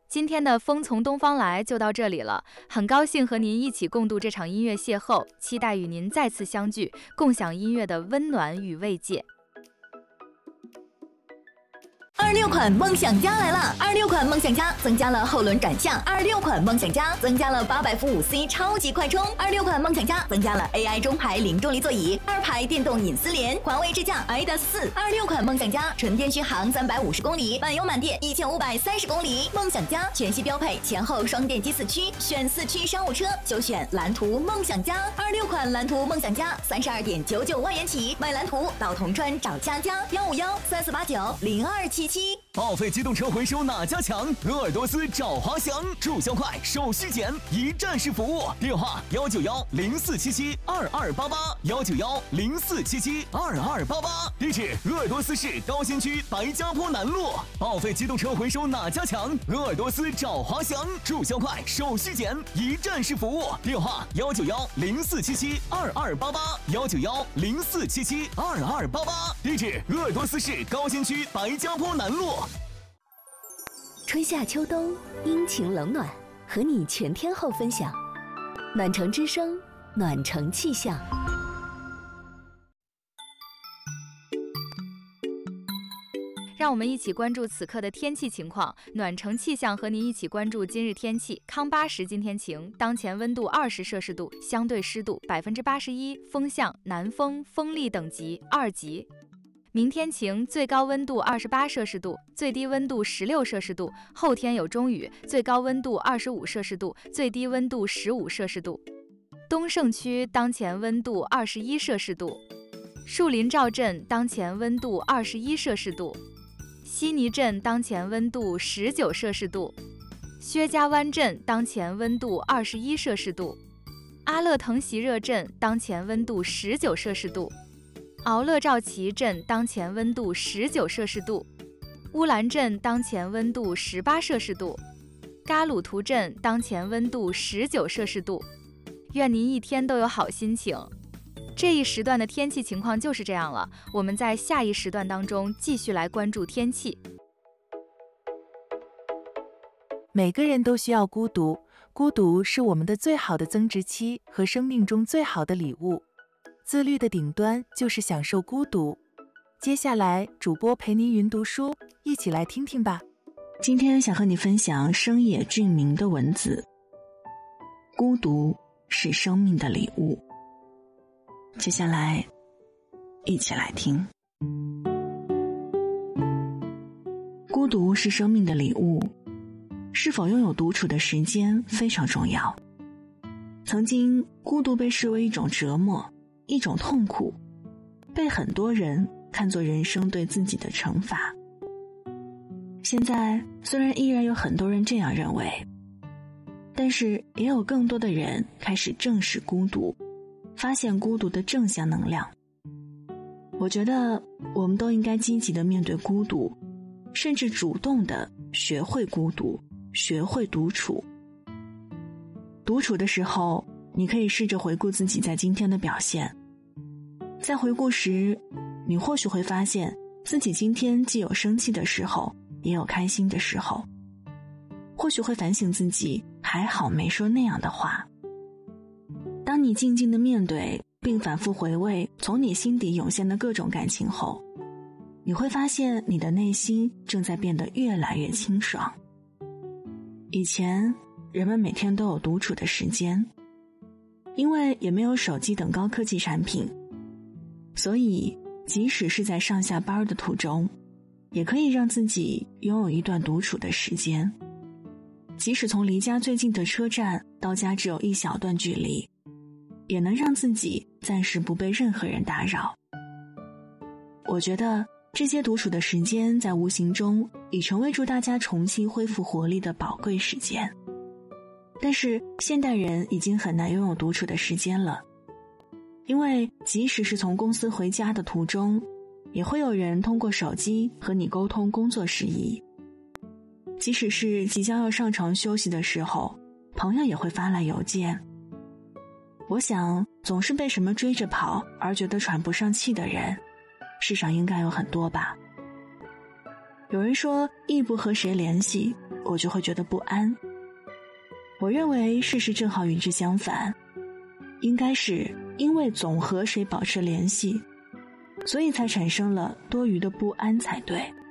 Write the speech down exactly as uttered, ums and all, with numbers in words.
今天的风从东方来就到这里了，很高兴和您一起共度这场音乐邂逅，期待与您再次相聚，共享音乐的温暖与慰藉。 二六款梦想家来了！二六款梦想家增加了后轮转向，二六款梦想家增加了八百伏五 C 超级快充，二六款梦想家增加了 A I 中排零重力座椅，二排电动隐私帘，环卫支架 I D A S 四。二六款梦想家纯电续航三百五十公里，满油满电一千五百三十公里。梦想家全系标配前后双电机四驱，选四驱商务车就选蓝图梦想家。二六款蓝图梦想家三十二点九九万元起，买蓝图到铜川找佳佳，幺五幺三四八九零二七七。 报废机动车回收哪家强？鄂尔多斯找华翔，注销快，手续简，一站式服务。电话幺九幺零四七七二二八八幺九幺零四七七二二八八。地址鄂尔多斯市高新区白家坡南路。报废机动车回收哪家强？鄂尔多斯找华翔，注销快，手续简，一站式服务。电话幺九幺零四七七二二八八幺九幺零四七七二二八八。地址鄂尔多斯市高新区白家坡南路。 春夏秋冬，阴晴冷暖，和你全天候分享。暖城之声，暖城气象。 让我们一起关注此刻的天气情况。暖城气象和您一起关注今日天气。康巴什今天晴，当前温度二十摄氏度，相对湿度百分之八十一，风向南风，风力等级二级。明天晴，最高温度二十八摄氏度，最低温度十六摄氏度。后天有中雨，最高温度二十五摄氏度，最低温度十五摄氏度。东胜区当前温度二十一摄氏度，树林赵镇当前温度二十一摄氏度，悉尼镇当前温度十九摄氏度，薛家湾镇当前温度二十一摄氏度，阿勒腾席热镇当前温度十九摄氏度。敖勒赵旗镇当前温度十九摄氏度，乌兰镇当前温度十八摄氏度，嘎鲁图镇当前温度十九摄氏度。愿您一天都有好心情。这一时段的天气情况就是这样了，我们在下一时段当中继续来关注天气。 每个人都需要孤独，孤独是我们的最好的增值期和生命中最好的礼物。自律的顶端就是享受孤独。接下来，主播陪您云读书，一起来听听吧。 今天想和你分享生野俊明的文字。孤独是生命的礼物。接下来，一起来听。孤独是生命的礼物，是否拥有独处的时间非常重要。曾经，孤独被视为一种折磨，一种痛苦，被很多人看作人生对自己的惩罚。现在虽然依然有很多人这样认为，但是也有更多的人开始正视孤独，发现孤独的正向能量。我觉得我们都应该积极地面对孤独，甚至主动地学会孤独，学会独处。独处的时候，你可以试着回顾自己在今天的表现。在回顾时，你或许会发现自己今天既有生气的时候，也有开心的时候。或许会反省自己还好没说那样的话。当你静静地面对并反复回味从你心底涌现的各种感情后，你会发现你的内心正在变得越来越清爽。以前人们每天都有独处的时间，因为也没有手机等高科技产品，所以即使是在上下班的途中，也可以让自己拥有一段独处的时间。即使从离家最近的车站到家只有一小段距离，也能让自己暂时不被任何人打扰。我觉得这些独处的时间在无形中已成为助大家重新恢复活力的宝贵时间。但是现代人已经很难拥有独处的时间了，因为即使是从公司回家的途中，也会有人通过手机和你沟通工作事宜。即使是即将要上床休息的时候，朋友也会发来邮件。我想，总是被什么追着跑而觉得喘不上气的人，世上应该有很多吧。 有人说一不和谁联系，我就会觉得不安。我认为事实正好与之相反，应该是因为总和谁保持联系，所以才产生了多余的不安才对。